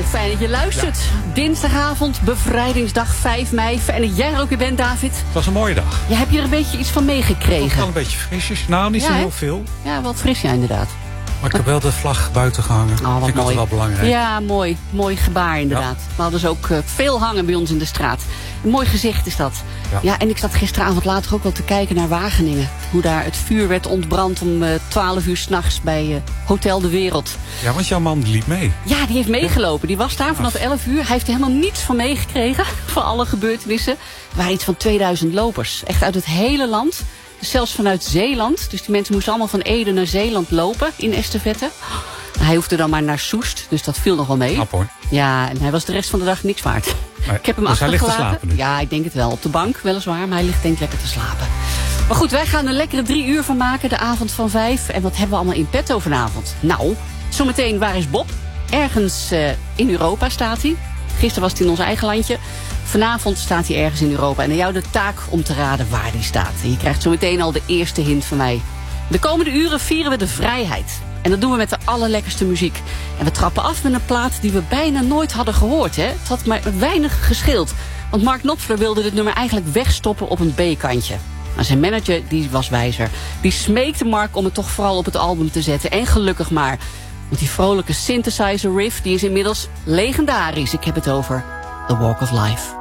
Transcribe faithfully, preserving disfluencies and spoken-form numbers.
fijn dat je luistert. Ja. Dinsdagavond, bevrijdingsdag vijf mei. Fijn dat jij er ook weer bent, David. Het was een mooie dag. Ja, heb je er een beetje iets van meegekregen? Wel een beetje frisjes. Nou, niet ja, zo heel veel. Ja, wat fris, ja, inderdaad. Maar ik heb wel de vlag buiten gehangen. Oh, wat vind ik mooi. wel belangrijk. Ja, mooi. Mooi gebaar, inderdaad. Ja. We hadden dus ook uh, veel hangen bij ons in de straat. Een mooi gezicht is dat. Ja. ja, en ik zat gisteravond later ook wel te kijken naar Wageningen. Hoe daar het vuur werd ontbrand om uh, twaalf uur s'nachts bij uh, Hotel de Wereld. Ja, want jouw man liep mee. Ja, die heeft meegelopen. Die was daar vanaf elf uur. Hij heeft er helemaal niets van meegekregen. Van alle gebeurtenissen. Er waren iets van tweeduizend lopers. Echt uit het hele land. Dus zelfs vanuit Zeeland. Dus die mensen moesten allemaal van Ede naar Zeeland lopen in estafette. Hij hoefde dan maar naar Soest, dus dat viel nog wel mee. Knap hoor. Ja, en hij was de rest van de dag niks waard. Nee, ik heb hem dus achtergelaten. hij ligt te slapen nu? Ja, ik denk het wel. Op de bank weliswaar, maar hij ligt denk ik lekker te slapen. Maar goed, wij gaan er lekkere drie uur van maken, de avond van vijf. En wat hebben we allemaal in petto vanavond? Nou, zometeen, waar is Bob? Ergens uh, in Europa staat hij. Gisteren was hij in ons eigen landje. Vanavond staat hij ergens in Europa. En aan jou de taak om te raden waar hij staat. En je krijgt zo meteen al de eerste hint van mij. De komende uren vieren we de vrijheid. En dat doen we met de allerlekkerste muziek. En we trappen af met een plaat die we bijna nooit hadden gehoord. Hè? Het had maar weinig gescheeld. Want Mark Knopfler wilde dit nummer eigenlijk wegstoppen op een B-kantje. Maar zijn manager die was wijzer. Die smeekte Mark om het toch vooral op het album te zetten. En gelukkig maar. Want die vrolijke synthesizer riff die is inmiddels legendarisch. Ik heb het over The Walk of Life.